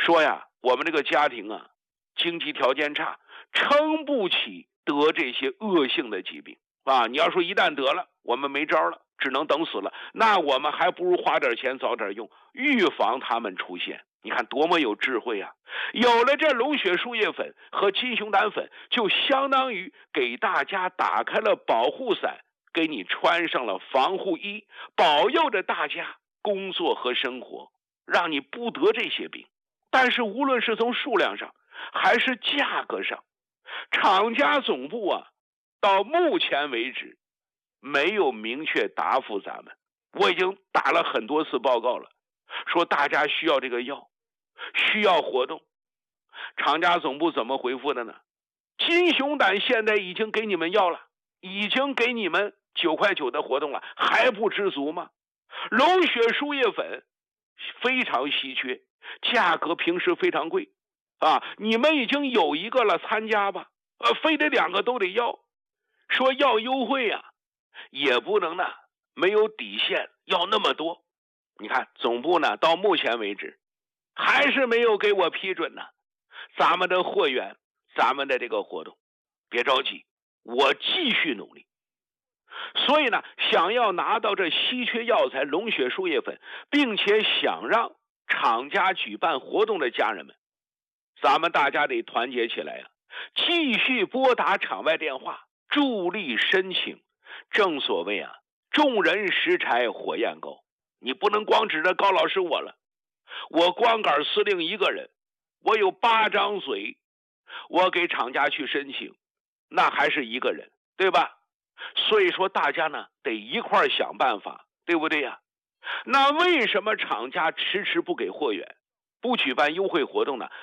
说呀，我们这个家庭啊，经济条件差，撑不起得这些恶性的疾病啊。你要说一旦得了，我们没招了，只能等死了，那我们还不如花点钱早点用，预防他们出现。你看多么有智慧啊！有了这龙血输液粉和金熊胆粉，就相当于给大家打开了保护伞，给你穿上了防护衣，保佑着大家工作和生活，让你不得这些病。但是无论是从数量上还是价格上，厂家总部啊，到目前为止没有明确答复咱们。我已经打了很多次报告了，说大家需要这个药，需要活动。厂家总部怎么回复的呢？金熊胆现在已经给你们药了，已经给你们9块9的活动了，还不知足吗？龙血输液粉非常稀缺，价格平时非常贵啊，你们已经有一个了，参加吧，非得2个都得要。说要优惠啊，也不能呢没有底线要那么多。你看总部呢到目前为止还是没有给我批准呢咱们的货源，咱们的这个活动。别着急，我继续努力。所以呢，想要拿到这稀缺药材龙血输液粉，并且想让厂家举办活动的家人们，咱们大家得团结起来呀，继续拨打厂外电话，助力申请。正所谓啊，众人拾柴火焰高，你不能光指着高老师我了。我光杆司令一个人，我有8张嘴，我给厂家去申请，那还是一个人，对吧？所以说大家呢得一块想办法，对不对呀？那为什么厂家迟迟不给货源，不举办优惠活动呢？